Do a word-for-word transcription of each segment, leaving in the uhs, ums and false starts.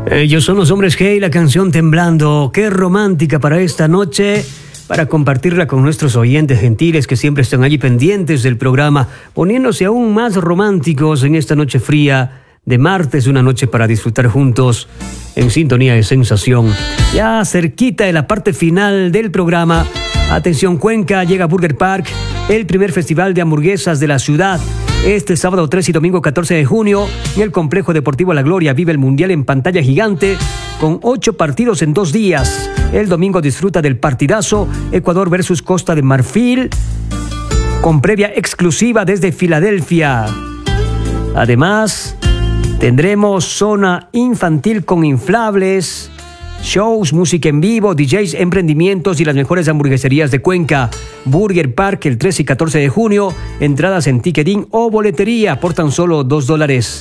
Ellos son los Hombres G y la canción Temblando. Qué romántica para esta noche, para compartirla con nuestros oyentes gentiles que siempre están allí pendientes del programa, poniéndose aún más románticos en esta noche fría de martes, una noche para disfrutar juntos en sintonía de sensación. Ya cerquita de la parte final del programa, atención Cuenca, llega Burger Park, el primer festival de hamburguesas de la ciudad. Este sábado tres y domingo catorce de junio, en el Complejo Deportivo La Gloria, vive el Mundial en pantalla gigante con ocho partidos en dos días. El domingo disfruta del partidazo Ecuador versus Costa de Marfil, con previa exclusiva desde Filadelfia. Además, tendremos zona infantil con inflables, shows, música en vivo, D Js, emprendimientos y las mejores hamburgueserías de Cuenca. Burger Park el trece y catorce de junio, entradas en Ticketing o boletería por tan solo dos dólares.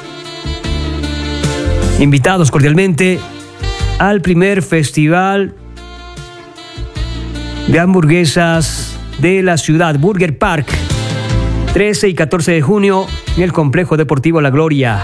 Invitados cordialmente al primer festival de hamburguesas de la ciudad, Burger Park, trece y catorce de junio en el Complejo Deportivo La Gloria.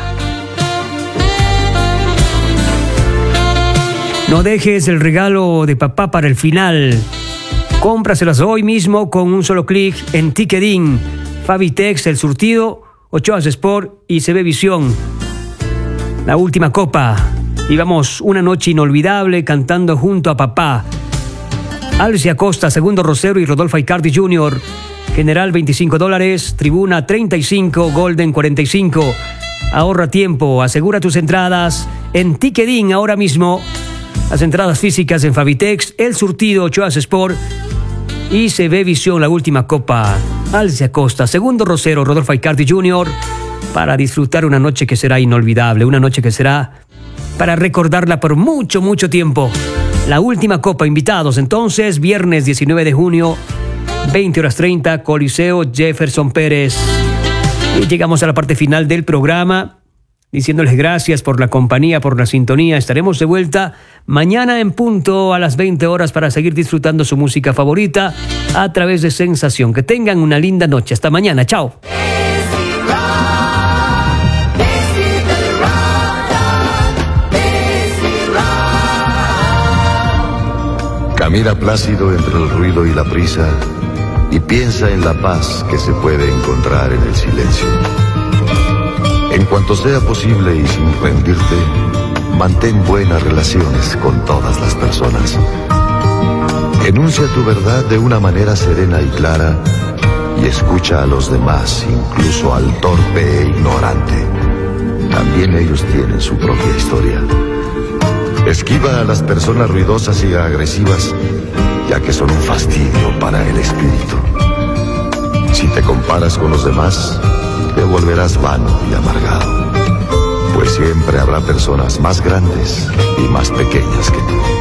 No dejes el regalo de papá para el final. Cómpraselas hoy mismo con un solo clic en Ticketing, Fabitex, El Surtido, Ochoas Sport y C B Visión. La última copa. Y vamos, una noche inolvidable cantando junto a papá. Alce Acosta, Segundo Rosero y Rodolfo Icardi junior General veinticinco dólares, Tribuna treinta y cinco, Golden cuarenta y cinco. Ahorra tiempo, asegura tus entradas en Ticketing ahora mismo. Las entradas físicas en Fabitex, El Surtido, Ochoas Sport y C B Visión, la última copa. Alce Acosta, Segundo Rosero, Rodolfo Icardi junior para disfrutar una noche que será inolvidable, una noche que será para recordarla por mucho, mucho tiempo. La última copa, invitados entonces, viernes diecinueve de junio, veinte horas treinta, Coliseo Jefferson Pérez. Y llegamos a la parte final del programa, diciéndoles gracias por la compañía, por la sintonía. Estaremos de vuelta mañana en punto a las veinte horas para seguir disfrutando su música favorita a través de Sensación. Que tengan una linda noche. Hasta mañana. Chao. Camina plácido entre el ruido y la prisa y piensa en la paz que se puede encontrar en el silencio. En cuanto sea posible y sin rendirte, mantén buenas relaciones con todas las personas. Enuncia tu verdad de una manera serena y clara y escucha a los demás, incluso al torpe e ignorante. También ellos tienen su propia historia. Esquiva a las personas ruidosas y agresivas, ya que son un fastidio para el espíritu. Si te comparas con los demás, te volverás vano y amargado, pues siempre habrá personas más grandes y más pequeñas que tú.